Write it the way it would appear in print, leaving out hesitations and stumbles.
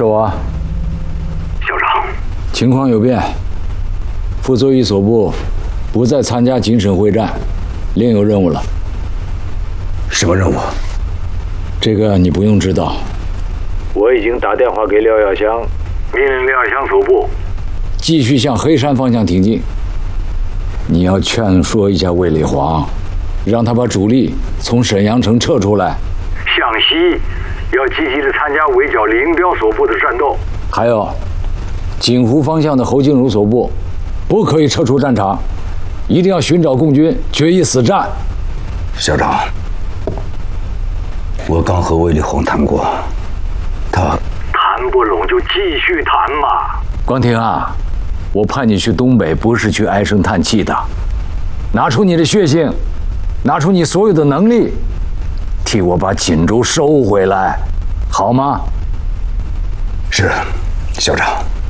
是我。 校长， 情况有变，傅作义所部不再参加京沈会战，另有任务了。 什么任务？ 这个你不用知道。我已经打电话给廖耀湘，命令廖耀湘所部继续向黑山方向挺进。你要劝说一下卫立煌，让他把主力从沈阳城撤出来，向西要积极的参加围剿林彪所部的战斗。还有，锦湖方向的侯静茹所部不可以撤出战场，一定要寻找共军，决一死战。 校长，我刚和卫立煌谈过，他谈不拢就继续谈嘛。 光庭啊，我派你去东北不是去唉声叹气的，拿出你的血性，拿出你所有的能力，替我把锦州收回来，好吗？ 是，校长。